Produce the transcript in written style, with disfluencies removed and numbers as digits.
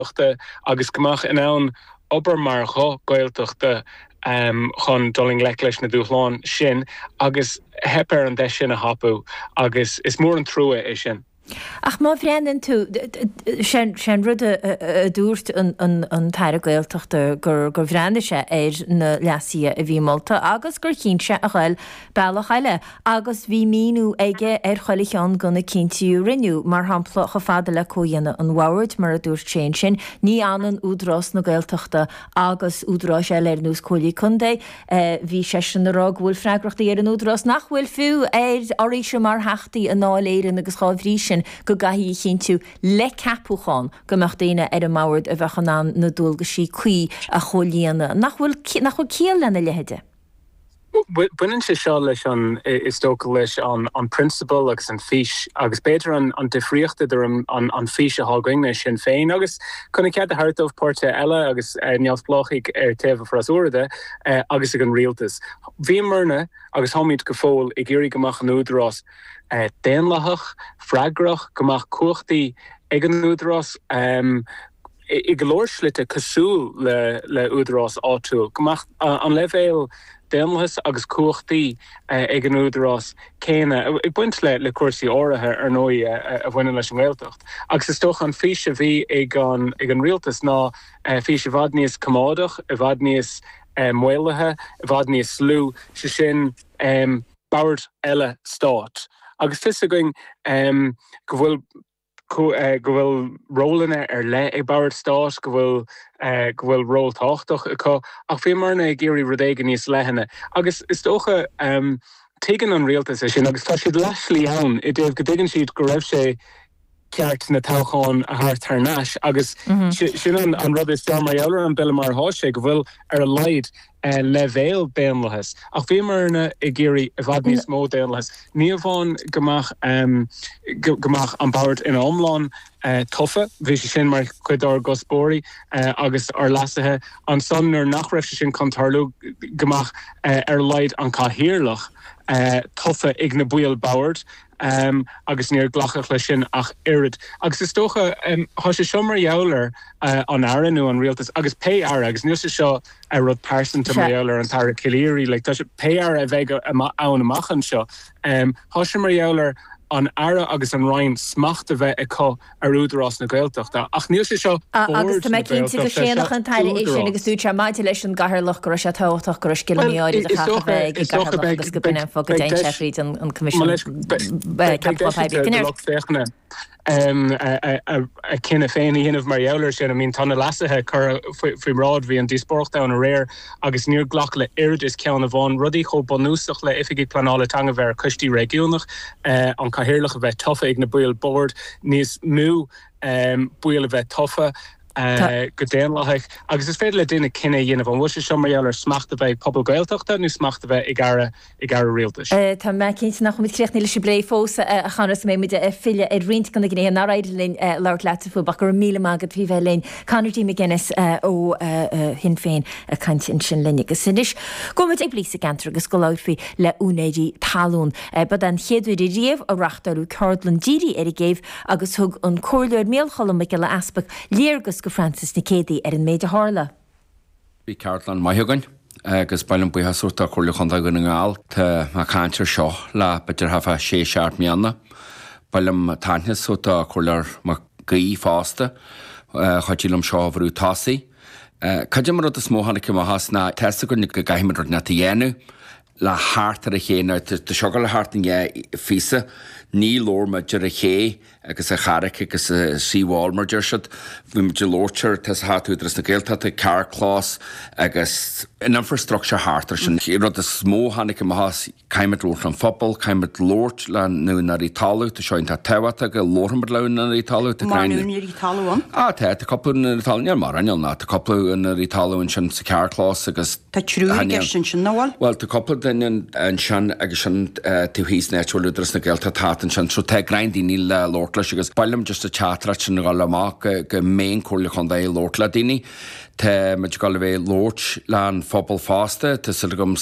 agus gomach in ann obair mar gaeltachta chun doling leis na dúchláin sin agus hepar an de sin a hapú agus is mór an trúa é sin. Ach má bhreanan tú sin rud a dúirt an taire gaeltachta gur bhreanan se na leasí a bhí molta agus gur cínse a ghail bailach eile agus bhí míú aige choilicián gona cinntiú riniu mar hampla go fada le cóhéanna an bhhairt mar a dúirt sin ní anan údrás na gaeltachta agus údrás e leir nús cólaí chundé bhí sé sin nará bhfuil freigrachtaí ar an údrás nach bhfuil fiú áríise mar heachtaí a náléirin agus chábhrí go gaithí chinú le capúáin gomach daine ar an mabhairt a bheitchan an na dúilga sí chuí a cholíanana nach bhfuil céal lena leheide. Buineann sé seo leis is tóca leis an principal agus an fís agus beidir an difríochta ar an fís a hágaine sin féin agus chuna cead a hartómh páirte eile agus neamhspláchaigh ar taobh frasúrada agus ag an rialtas. Bhí marna agus thoimid go fóil ag iarraidh gomach an údarás déanlathach, freigrach, gomach cuachtaí ag an údarás i glóirslite cosúil le údarás áitiúil. Gomach an leibhéal déanlachas agus cuachtaí ag an údarás céine. Ag buint le cuasaí áirithe ar nói a bhaine leis an Gaeltacht. Agus is tócha an físe bhí ag an rialtas ná físe bhad níos comádach, a bhad níos muilethe, a bhad níos slú se sin babhairt eile stát. Agus fis going go bhfuil rólanna ar le ag babhairt stát go bhfuil ról táchtach acu ach bhí marna ag géirí rud éige níos leithéine. Agus is tócha tuigeann an rialtas sin agus tá siad leislí ann I dtéobh go dtuigeann siad go raibh sé ceart na táchaáin a thart tarnáis agus sin an rud is mar eabhar an bille mar háise go bhfuil ar a leid le bhéal déanlachas. Ach bhí marna I géirí a bhad níos mó déanlachas. Ní bháin gomach an babhairt in omláin tofa, bhí sé sin mar chuidár gospóirí agus ar lasathe an sannar nach raibh sé sin contarlú gomach ar leid an cathaoirlach tofa ag na buail babhairt agus níor glachach lei sin ach irid. Agus is tócha tá sé seo mar eabhar an aireanú an rialtas agus pé ara agus níos seo a rud persanta mar eabhar an tara cilíirí le tá sé pé ara a bheith ann amachchan seo. Tá sé mar eabhar an ara agus an rain smacht a bheith acu ar údarás na Gaeltachta. Ach níos sé seo agus tá méid cinnti go séanach an taire é sin agus dúte maidide leis an gathirlach go sé táach go scilimiáid a chabeig agus go bin fo go déin seríd an commission a cinna féinní hinmh mar eabhar sin, I mean tána lasathe chur faoi rád bhí an díospóirta an a réir agus níor glach le irid is ceanna bháin rudí cho bonúsach le ifigí planála tanga bhar custí régiúnach an cathaoirlach a bheith tofa ag na buail board níos mú buail a bheith tofa go déanlaigh agus is féidir le duine cinenne dhéanamh an bhfuil seo mar eabhar smacht a bheith pobl Gaeltachta nó smacht a bheith ag ara rialtas. Tá me cinnte nach chumid créoch níle sé bré fósa a chanas mé muide fiile a rint gona gné ná raidlín leir leatafu bach gur míle mágad bhí bheith léin Conradí McGuinness ó hin féin a cant in sin linne agus sinis. Gomid ag blisa gantar agus go láirfií le únéidí talún bad an chéadúirí riamh a rachtarú Cardlan díri ar a géibh agus thug an cóirleir méalchola me le aspach léargus go Francis Nicédi ar an méid a hála. Bhí Cardlan maithagain agus bailm buíthe suirta chuirla chun gan ngáil tá má cantar seo le beidir hafa 6 seart mianna. Bailm taithne suirta chuirlar má gaí fásta chuidtílam seo bhrú tásaí. Caidir mar is móhanna go hasna testa go go gaiimiid na dhéanú le háartar a chéna de seogal le háartan fisa ní lór de a ché agus a charaic agus a síháil mar deirsead bhí me de lóirtear tas háúdras na Gaelta a carclás agus in infrastructure háartar sin rud a smó hannig go has caiimiid lór an fphobal, caiimiid lórt le nu na Ítalú tá seoin tá tehata go lórhamar le na Ítalú Marúní Ítalúan? Tá coppla na Ítalú mar anil ná tá coppla na Ítalú sin sa carclás agus Tá trúige sin nóháil? Well, tá coppla daine an sin agus sin tú híos netúlúdras na Gaelta tátan sin so te graindí ní le lórt leis agus bailm just a chatra sin gáil amach go mén cúrla chun é lórt le daoine. Tá meid gáil bheith lórt le an fphobal fásta tá sil gom